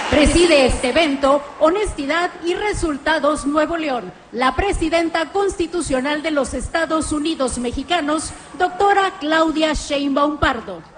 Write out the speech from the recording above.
Preside este evento Honestidad y Resultados Nuevo León, la presidenta constitucional de los Estados Unidos mexicanos, doctora Claudia Sheinbaum Pardo.